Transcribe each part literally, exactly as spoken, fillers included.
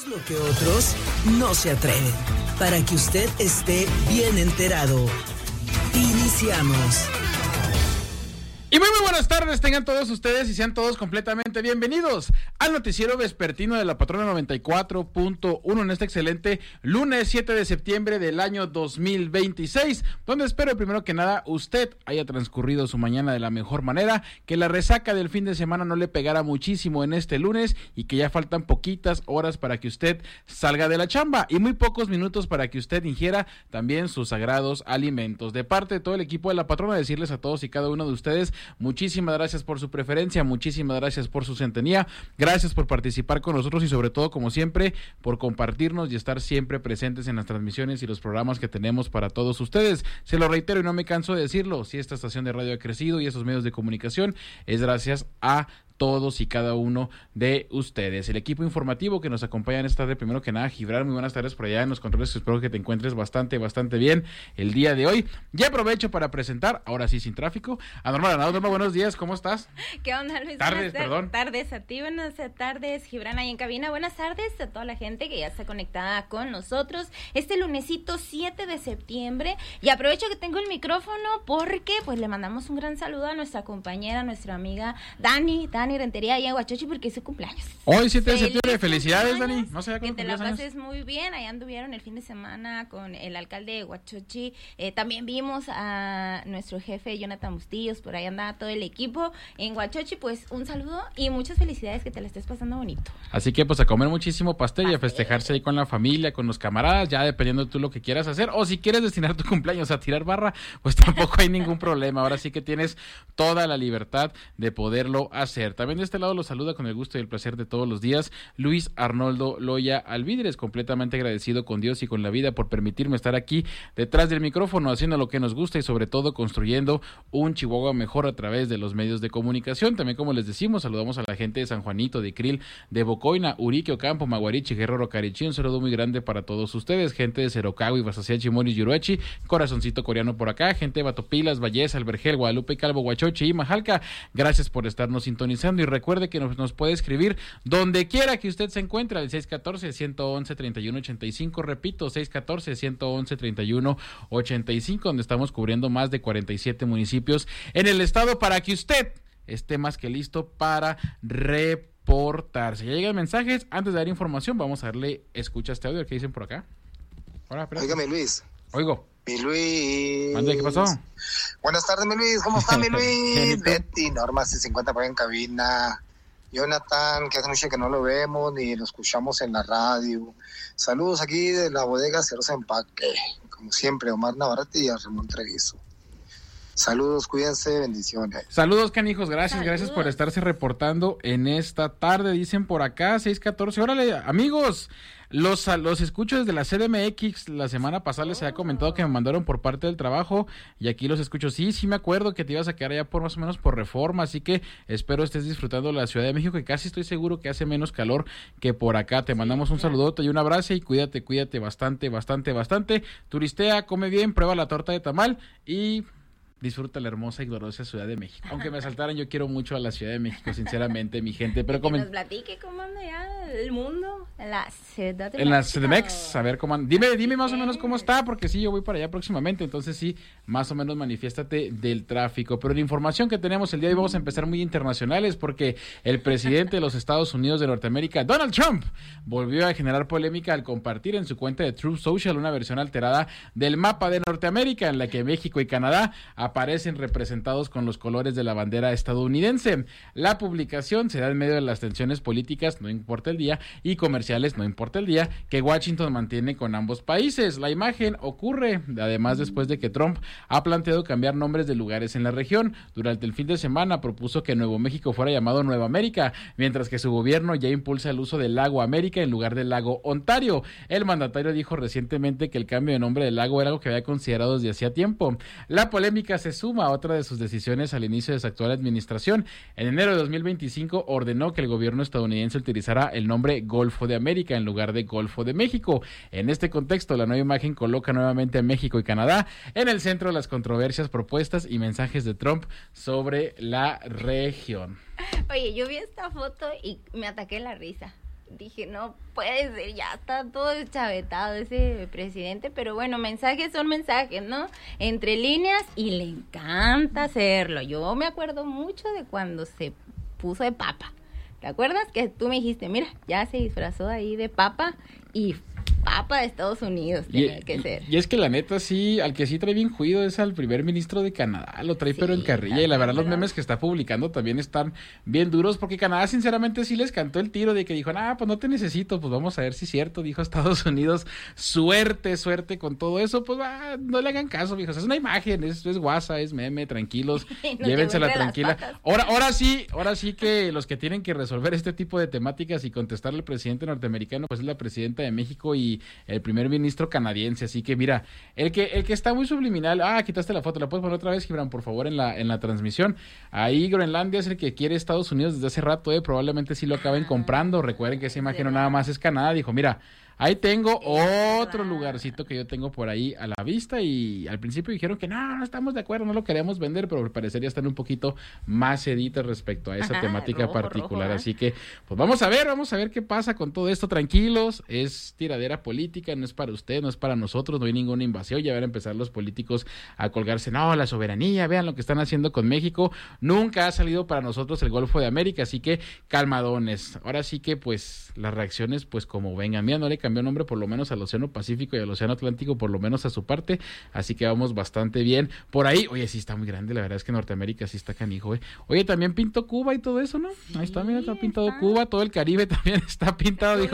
Lo que otros no se atreven. Para que usted esté bien enterado. Iniciamos. Y muy muy buenas tardes tengan todos ustedes y sean todos completamente bienvenidos al noticiero vespertino de la Patrona noventa y cuatro punto uno en este excelente lunes siete de septiembre del año dos mil veintiséis, donde espero primero que nada usted haya transcurrido su mañana de la mejor manera, que la resaca del fin de semana no le pegara muchísimo en este lunes y que ya faltan poquitas horas para que usted salga de la chamba y muy pocos minutos para que usted ingiera también sus sagrados alimentos. De parte de todo el equipo de la Patrona, decirles a todos y cada uno de ustedes muchísimas gracias por su preferencia, muchísimas gracias por su sintonía, gracias por participar con nosotros y sobre todo, como siempre, por compartirnos y estar siempre presentes en las transmisiones y los programas que tenemos para todos ustedes. Se lo reitero y no me canso de decirlo, si esta estación de radio ha crecido y esos medios de comunicación es gracias a todos y cada uno de ustedes. El equipo informativo que nos acompaña en esta tarde, primero que nada, Gibran, muy buenas tardes por allá en los controles, espero que te encuentres bastante, bastante bien el día de hoy. Ya aprovecho para presentar, ahora sí sin tráfico, a Norma Granado. Norma, buenos días, ¿cómo estás? ¿Qué onda, Luis? Tardes, buenas perdón. Tardes a ti, buenas tardes, Gibran, ahí en cabina. Buenas tardes a toda la gente que ya está conectada con nosotros este lunesito siete de septiembre. Y aprovecho que tengo el micrófono porque pues le mandamos un gran saludo a nuestra compañera, nuestra amiga Dani, Dani Rentería y a Huachochi porque es su cumpleaños. Hoy siete de septiembre, felicidades Dani. No sé, que te la pases años. Muy bien, ahí anduvieron el fin de semana con el alcalde de Huachochi. Eh, también vimos a nuestro jefe Jonathan Bustillos, por ahí andaba todo el equipo en Huachochi. Pues un saludo y muchas felicidades, que te la estés pasando bonito. Así que pues a comer muchísimo pastel, pastel y a festejarse ahí con la familia, con los camaradas, ya dependiendo tú lo que quieras hacer, o si quieres destinar tu cumpleaños a tirar barra, pues tampoco hay ningún problema. Ahora sí que tienes toda la libertad de poderlo hacer. También de este lado los saluda con el gusto y el placer de todos los días Luis Arnoldo Loya Alvidres, completamente agradecido con Dios y con la vida por permitirme estar aquí detrás del micrófono haciendo lo que nos gusta y sobre todo construyendo un Chihuahua mejor a través de los medios de comunicación. También, como les decimos, saludamos a la gente de San Juanito, de Krill, de Bocoina, Urique, Ocampo, Maguarichi, Guerrero, Carichí. Un saludo muy grande para todos ustedes, gente de Cerocagui, Basaciachi, Moris, Yuruechi, corazoncito coreano por acá, gente de Batopilas, Valleza, Albergel, Guadalupe, Calvo, Huachochi y Majalca. Gracias por estarnos sintonizando y recuerde que nos, nos puede escribir donde quiera que usted se encuentre al seis uno cuatro, uno uno, tres uno ocho cinco, repito, seis uno cuatro, uno uno, tres uno ocho cinco, donde estamos cubriendo más de cuarenta y siete municipios en el estado para que usted esté más que listo para reportarse. Ya llegan mensajes, antes de dar información vamos a darle escucha a este audio que dicen por acá. Hola, Óigame, Luis. Oigo. Mi Luis. Mande, ¿qué pasó? Buenas tardes, mi Luis. ¿Cómo está, mi Luis? Betty, Norma, C cincuenta por ahí en cabina. Jonathan, que hace mucho que no lo vemos ni lo escuchamos en la radio. Saludos aquí de la bodega Cerrosa Empaque. Como siempre, Omar Navarrete y a Ramón Treviso. Saludos, cuídense, bendiciones. Saludos, canijos, gracias, Saludos. gracias por estarse reportando en esta tarde. Dicen por acá, seis catorce. Órale, amigos, los, los escucho desde la C D M X. La semana pasada les había comentado que me mandaron por parte del trabajo y aquí los escucho. Sí, sí me acuerdo que te ibas a quedar allá por más o menos por Reforma, así que espero estés disfrutando la Ciudad de México, que casi estoy seguro que hace menos calor que por acá. Te mandamos un saludote y un abrazo y cuídate, cuídate bastante, bastante, bastante. Turistea, come bien, prueba la torta de tamal y disfruta la hermosa y gloriosa Ciudad de México. Aunque me asaltaran, yo quiero mucho a la Ciudad de México, sinceramente, mi gente. Pero que comen... nos platique cómo anda ya el mundo en la Ciudad de En la México. C D M X, a ver cómo anda. Dime, dime más o menos cómo está, porque sí, yo voy para allá próximamente, entonces sí, más o menos manifiéstate del tráfico. Pero la información que tenemos el día de hoy, vamos a empezar muy internacionales, porque el presidente de los Estados Unidos de Norteamérica, Donald Trump, volvió a generar polémica al compartir en su cuenta de Truth Social una versión alterada del mapa de Norteamérica, en la que México y Canadá aparecen representados con los colores de la bandera estadounidense. La publicación se da en medio de las tensiones políticas, no importa el día, y comerciales, no importa el día, que Washington mantiene con ambos países. La imagen ocurre, además, después de que Trump ha planteado cambiar nombres de lugares en la región. Durante el fin de semana propuso que Nuevo México fuera llamado Nueva América, mientras que su gobierno ya impulsa el uso del lago América en lugar del lago Ontario. El mandatario dijo recientemente que el cambio de nombre del lago era algo que había considerado desde hacía tiempo. La polémica se suma a otra de sus decisiones al inicio de su actual administración. En enero de dos mil veinticinco ordenó que el gobierno estadounidense utilizara el nombre Golfo de América en lugar de Golfo de México. En este contexto, la nueva imagen coloca nuevamente a México y Canadá en el centro de las controversias, propuestas y mensajes de Trump sobre la región. Oye, yo vi esta foto y me ataqué la risa. dije, no puede ser, ya está todo deschavetado ese presidente, pero bueno, mensajes son mensajes, ¿no? Entre líneas, y le encanta hacerlo. Yo me acuerdo mucho de cuando se puso de papa. ¿Te acuerdas? Que tú me dijiste, mira, ya se disfrazó ahí de papa y papa de Estados Unidos tenía y, que y, ser. Y es que la neta sí, al que sí trae bien juido es al primer ministro de Canadá, lo trae Sí, pero en carrilla, y la verdad los pero... memes que está publicando también están bien duros, porque Canadá sinceramente sí les cantó el tiro de que dijo, ah, pues no te necesito, pues vamos a ver si es cierto, dijo Estados Unidos, suerte, suerte con todo eso, pues ah, no le hagan caso, viejos, es una imagen, es, es guasa, es meme, tranquilos, no, llévensela tranquila. Ahora, ahora sí, ahora sí que los que tienen que resolver este tipo de temáticas y contestarle al presidente norteamericano, pues es la presidenta de México y el primer ministro canadiense, así que mira, el que el que está muy subliminal, ah, quitaste la foto, la puedes poner otra vez, Gibran, por favor, en la en la transmisión. Ahí Groenlandia es el que quiere Estados Unidos desde hace rato, eh, probablemente sí lo acaben comprando. Recuerden que esa imagen no nada más es Canadá, dijo, mira, ahí tengo otro lugarcito que yo tengo por ahí a la vista, y al principio dijeron que no, no estamos de acuerdo, no lo queremos vender, pero al parecer ya están un poquito más seditas respecto a esa Ajá, temática rojo, particular, rojo, ¿eh? Así que pues vamos a ver, vamos a ver qué pasa con todo esto, tranquilos, es tiradera política, no es para usted, no es para nosotros, no hay ninguna invasión, ya van a empezar los políticos a colgarse, no, la soberanía, vean lo que están haciendo con México, nunca ha salido para nosotros el Golfo de América, así que calmadones, ahora sí que pues las reacciones pues como vengan, mira, no le cambió nombre por lo menos al Océano Pacífico y al Océano Atlántico, por lo menos a su parte, así que vamos bastante bien por ahí. Oye, sí está muy grande, la verdad es que Norteamérica sí está canijo, eh. Oye, también pintó Cuba y todo eso, ¿no? Sí, ahí está, mira, está pintado está. Cuba, todo el Caribe también está pintado, dijo,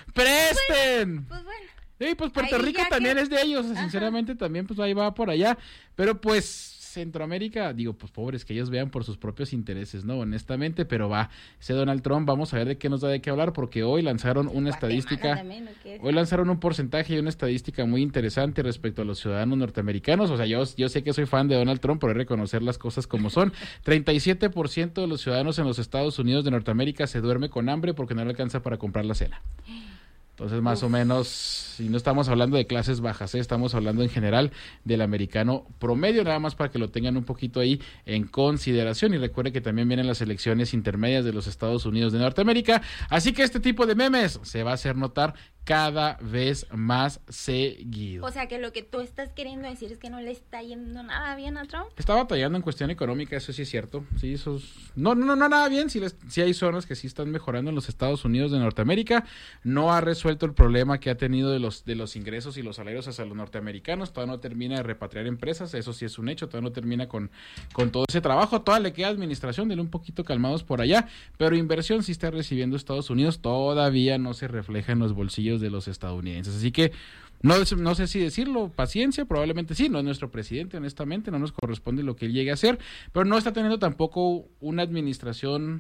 ¡presten! Pues bueno. Sí, pues Puerto Rico también que... es de ellos, Ajá. sinceramente también pues ahí va por allá, pero pues Centroamérica, digo, pues pobres, que ellos vean por sus propios intereses, ¿no? Honestamente, pero va, ese Donald Trump, vamos a ver de qué nos da de qué hablar, porque hoy lanzaron una estadística, también, hoy lanzaron un porcentaje y una estadística muy interesante respecto a los ciudadanos norteamericanos, o sea, yo, yo sé que soy fan de Donald Trump, pero hay que reconocer las cosas como son. treinta y siete por ciento de los ciudadanos en los Estados Unidos de Norteamérica se duerme con hambre porque no le alcanza para comprar la cena. Entonces, más Uf. o menos, si no estamos hablando de clases bajas, ¿eh? Estamos hablando en general del americano promedio, nada más para que lo tengan un poquito ahí en consideración. Y recuerde que también vienen las elecciones intermedias de los Estados Unidos de Norteamérica, así que este tipo de memes se va a hacer notar cada vez más seguido. O sea, que lo que tú estás queriendo decir es que no le está yendo nada bien a Trump. Está batallando en cuestión económica, eso sí es cierto. Sí, eso es... No, no, no, nada bien. Sí, les... sí hay zonas que sí están mejorando en los Estados Unidos de Norteamérica. No ha resuelto el problema que ha tenido de los de los ingresos y los salarios hacia los norteamericanos. Todavía no termina de repatriar empresas, eso sí es un hecho. Todavía no termina con, con todo ese trabajo. Todavía le queda administración, denle un poquito calmados por allá. Pero inversión sí está recibiendo Estados Unidos. Todavía no se refleja en los bolsillos de los estadounidenses, así que no, no sé si decirlo, paciencia, probablemente sí, no es nuestro presidente, honestamente, no nos corresponde lo que él llegue a hacer, pero no está teniendo tampoco una administración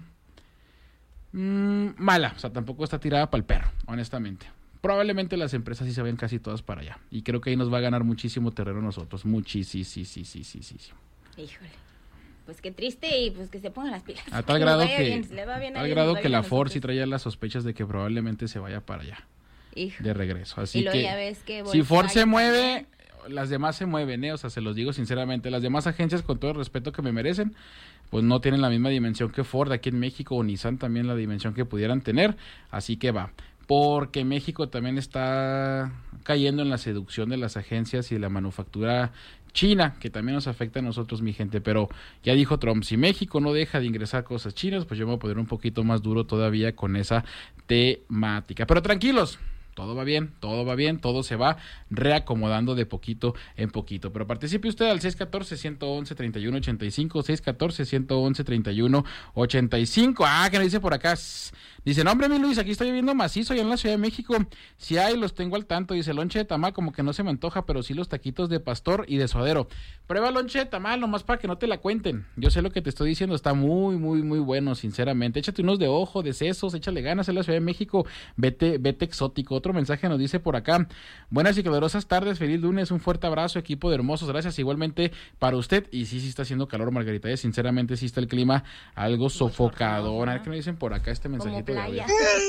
mmm, mala, o sea, tampoco está tirada para el perro, honestamente. Probablemente las empresas sí se ven casi todas para allá, y creo que ahí nos va a ganar muchísimo terreno nosotros, muchísimo, sí, sí, sí, sí, sí, sí. Híjole. Pues qué triste, y pues que se pongan las pilas. A tal grado que, bien, bien tal grado que la Ford sí traía las sospechas de que probablemente se vaya para allá. Hijo. De regreso. Así que, ya ves que si Ford se mueve, también, las demás se mueven, ¿eh? O sea, se los digo sinceramente, las demás agencias, con todo el respeto que me merecen, pues no tienen la misma dimensión que Ford aquí en México, o Nissan también la dimensión que pudieran tener, así que va. Porque México también está cayendo en la seducción de las agencias y de la manufactura china, que también nos afecta a nosotros, mi gente, pero ya dijo Trump, si México no deja de ingresar cosas chinas, pues yo me voy a poner un poquito más duro todavía con esa temática. Pero tranquilos, todo va bien, todo va bien, todo se va reacomodando de poquito en poquito. Pero participe usted al seis uno cuatro, uno uno uno, tres uno ocho cinco, seis uno cuatro, uno uno uno, tres uno ocho cinco. Ah, que me dice por acá. Dice, no, hombre, mi Luis, aquí está lloviendo macizo allá en la Ciudad de México. Si hay, los tengo al tanto. Dice, lonche de tamal como que no se me antoja, pero sí los taquitos de pastor y de suadero. Prueba lonche de tamal, nomás para que no te la cuenten. Yo sé lo que te estoy diciendo, está muy, muy, muy bueno, sinceramente. Échate unos de ojo, de sesos, échale ganas en la Ciudad de México. Vete, vete exótico. Otro mensaje nos dice por acá. Buenas y calurosas tardes, feliz lunes, un fuerte abrazo, equipo de hermosos. Gracias igualmente para usted. Y sí, sí está haciendo calor, Margarita. ¿eh? Sinceramente, sí está el clima algo sofocador. A ver qué me dicen por acá este mensajito.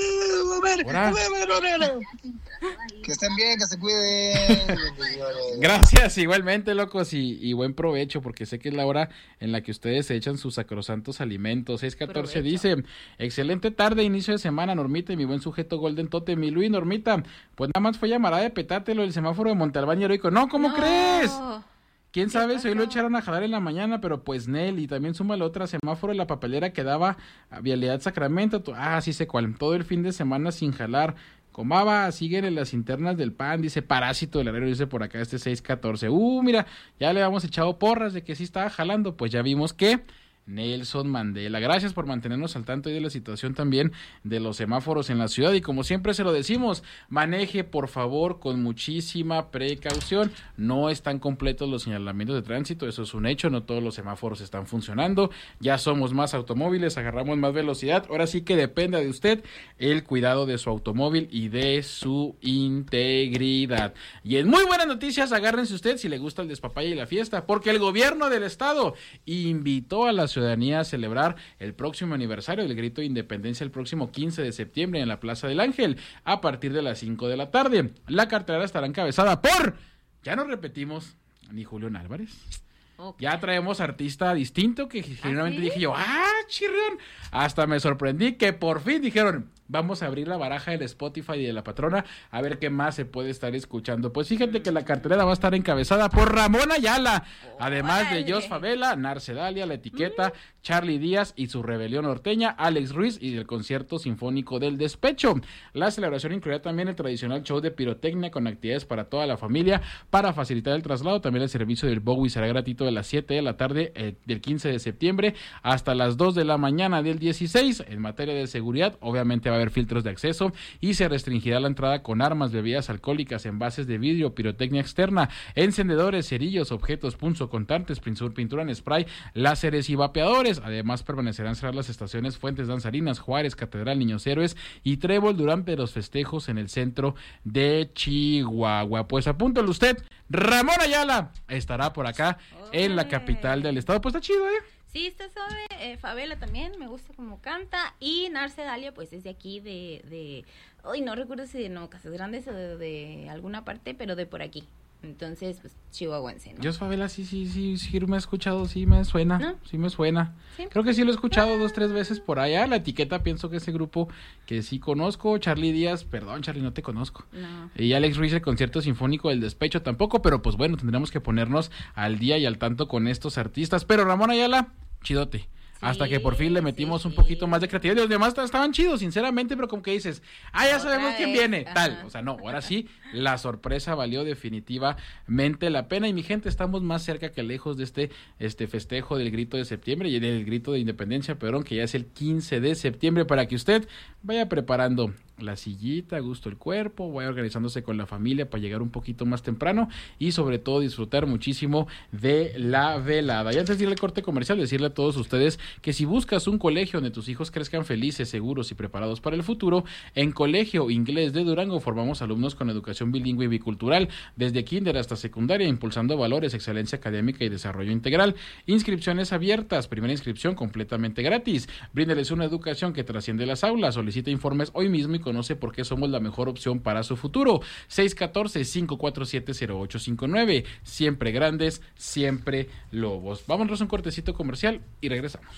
Que estén bien, que se cuiden. Gracias, igualmente, locos, y, y buen provecho, porque sé que es la hora en la que ustedes se echan sus sacrosantos alimentos. seis catorce dice, excelente tarde, inicio de semana, Normita, y mi buen sujeto Golden Tote, mi Luis, Normita, pues nada más fue llamada de petátelo el semáforo de Montalbán heroico. No, ¿cómo no. crees? ¿Quién sabe? Si hoy lo echaron a jalar en la mañana, pero pues Nel, y también súmale otra semáforo de la papelera que daba a Vialidad Sacramento. Ah, sí sé cuál. Todo el fin de semana sin jalar. Comaba, siguen en las internas del P A N, dice Parásito del Herrero, dice por acá este seis catorce. Uh, mira, ya le habíamos echado porras de que sí estaba jalando, pues ya vimos que Nelson Mandela. Gracias por mantenernos al tanto de la situación también de los semáforos en la ciudad, y como siempre se lo decimos, maneje por favor con muchísima precaución. No están completos los señalamientos de tránsito, eso es un hecho, no todos los semáforos están funcionando, ya somos más automóviles, agarramos más velocidad, ahora sí que depende de usted el cuidado de su automóvil y de su integridad. Y en muy buenas noticias, agárrense usted si le gusta el despapalle y la fiesta, porque el gobierno del estado invitó a la ciudadanía a celebrar el próximo aniversario del Grito de Independencia el próximo quince de septiembre en la Plaza del Ángel a partir de las cinco de la tarde. La cartelera estará encabezada por, ya no repetimos, ni Julián Álvarez. Okay. Ya traemos artista distinto que generalmente ¿Ah, sí? dije yo, ah, chirrión, hasta me sorprendí que por fin dijeron, vamos a abrir la baraja del Spotify y de la patrona a ver qué más se puede estar escuchando. Pues fíjate que la cartelera va a estar encabezada por Ramón Ayala, oh, además vale. de Jos Favela, Narce Dalia, La Etiqueta, mm. Charly Díaz y su Rebelión Norteña, Alex Ruiz y del Concierto Sinfónico del Despecho. La celebración incluirá también el tradicional show de pirotecnia con actividades para toda la familia para facilitar el traslado. También el servicio del Bowie será gratuito de las siete de la tarde eh, del quince de septiembre hasta las dos de la mañana del dieciséis. En materia de seguridad, obviamente va a haber filtros de acceso y se restringirá la entrada con armas, bebidas alcohólicas, envases de vidrio, pirotecnia externa, encendedores, cerillos, objetos punzocortantes, pintura en spray, láseres y vapeadores. Además, permanecerán cerradas las estaciones Fuentes Danzarinas, Juárez, Catedral, Niños Héroes y Trébol durante los festejos en el centro de Chihuahua. Pues apúntalo usted, Ramón Ayala estará por acá Oye. en la capital del estado. Pues está chido, ¿eh? Sí, está suave, eh, Favela también, me gusta como canta, y Narce Dalia, pues es de aquí, de, de, hoy no recuerdo si de no, Casas Grandes o de, de alguna parte, pero de por aquí, entonces, pues, chihuahuense, ¿no? Jos Favela, sí, sí, sí, sí me he escuchado, sí me suena, ¿no? sí me suena, ¿Sí? creo que sí lo he escuchado ah. dos, tres veces por allá. La Etiqueta, pienso que ese grupo que sí conozco. Charly Díaz, perdón, Charly, no te conozco. No. Y Alex Ruiz, el Concierto Sinfónico del Despecho tampoco, pero pues bueno, tendremos que ponernos al día y al tanto con estos artistas. Pero Ramón Ayala, chidote. Sí, hasta que por fin le metimos sí, un poquito más de creatividad. Los demás estaban chidos, sinceramente, pero como que dices, ah, ya sabemos quién viene, Ajá. tal. O sea, no, ahora sí, la sorpresa valió definitivamente la pena. Y mi gente, estamos más cerca que lejos de este, este festejo del Grito de Septiembre y del Grito de Independencia, perdón, que ya es el quince de septiembre, para que usted vaya preparando la sillita, a gusto el cuerpo, vaya organizándose con la familia para llegar un poquito más temprano y sobre todo disfrutar muchísimo de la velada. Y antes de ir al corte comercial, decirle a todos ustedes que si buscas un colegio donde tus hijos crezcan felices, seguros y preparados para el futuro, en Colegio Inglés de Durango formamos alumnos con educación bilingüe y bicultural, desde kinder hasta secundaria, impulsando valores, excelencia académica y desarrollo integral. Inscripciones abiertas, primera inscripción completamente gratis. Bríndeles una educación que trasciende las aulas. Solicita informes hoy mismo y conoce por qué somos la mejor opción para su futuro. seis uno cuatro, cinco cuatro siete, cero ocho cinco nueve. Siempre grandes, siempre lobos. Vámonos a un cortecito comercial y regresamos.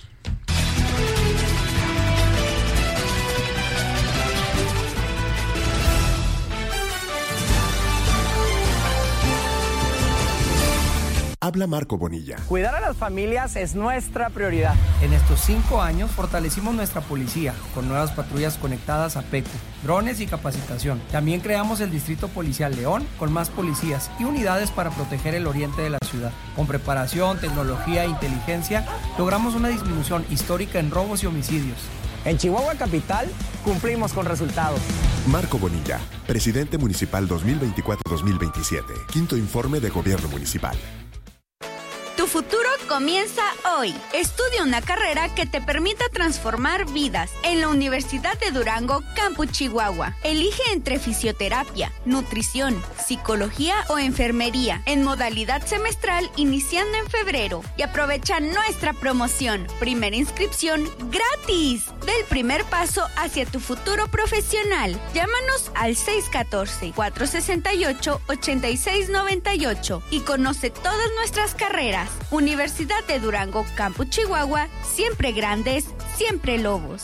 Habla Marco Bonilla. Cuidar a las familias es nuestra prioridad. En estos cinco años fortalecimos nuestra policía con nuevas patrullas conectadas a P E C U, drones y capacitación. También creamos el Distrito Policial León con más policías y unidades para proteger el oriente de la ciudad. Con preparación, tecnología e inteligencia, logramos una disminución histórica en robos y homicidios. En Chihuahua Capital cumplimos con resultados. Marco Bonilla, presidente municipal dos mil veinticuatro a dos mil veintisiete. Quinto informe de gobierno municipal. Tu futuro Comienza hoy. Estudia una carrera que te permita transformar vidas en la Universidad de Durango, Campus Chihuahua. Elige entre fisioterapia, nutrición, psicología o enfermería en modalidad semestral iniciando en febrero y aprovecha nuestra promoción. Primera inscripción gratis. Del primer paso hacia tu futuro profesional. Llámanos al seis uno cuatro, cuatro seis ocho, ocho seis nueve ocho y conoce todas nuestras carreras. Universidad de Durango, Campus Chihuahua, siempre grandes, siempre lobos.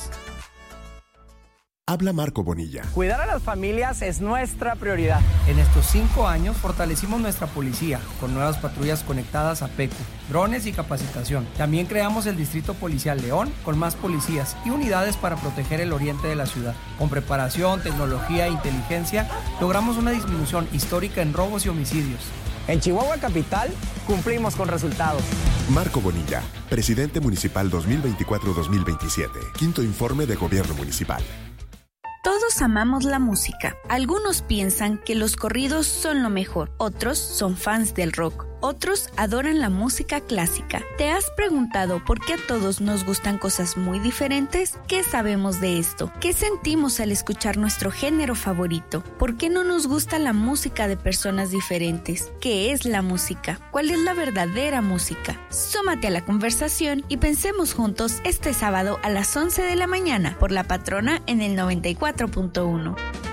Habla Marco Bonilla. Cuidar a las familias es nuestra prioridad. En estos cinco años fortalecimos nuestra policía con nuevas patrullas conectadas a PECU, drones y capacitación. También creamos el Distrito Policial León con más policías y unidades para proteger el oriente de la ciudad. Con preparación, tecnología e inteligencia logramos una disminución histórica en robos y homicidios. En Chihuahua Capital cumplimos con resultados. Marco Bonilla, presidente municipal dos mil veinticuatro a dos mil veintisiete. Quinto informe de gobierno municipal. Todos amamos la música. Algunos piensan que los corridos son lo mejor. Otros son fans del rock. Otros adoran la música clásica. ¿Te has preguntado por qué a todos nos gustan cosas muy diferentes? ¿Qué sabemos de esto? ¿Qué sentimos al escuchar nuestro género favorito? ¿Por qué no nos gusta la música de personas diferentes? ¿Qué es la música? ¿Cuál es la verdadera música? Súmate a la conversación y pensemos juntos este sábado a las once de la mañana por La Patrona en el noventa y cuatro punto uno.